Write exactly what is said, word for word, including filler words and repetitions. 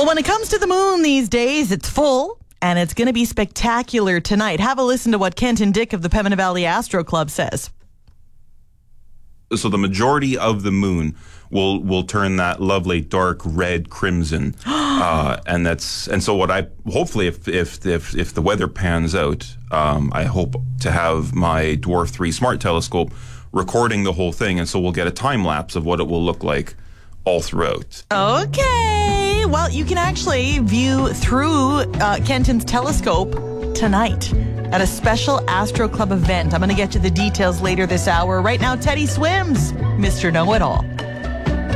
Well, when it comes to the moon these days, it's full, and it's going to be spectacular tonight. Have a listen to what Kenton Dick of the Pembina Valley Astro Club says. So the majority of the moon will will turn that lovely dark red crimson, uh, and that's and so what I hopefully if if if, if the weather pans out, um, I hope to have my Dwarf three Smart Telescope recording the whole thing, and so we'll get a time lapse of what it will look like all throughout. Okay, well, you can actually view through uh, Kenton's telescope tonight at a special Astro Club event. I'm going to get you the details later this hour. Right now, Teddy Swims, Mister Know-It-All.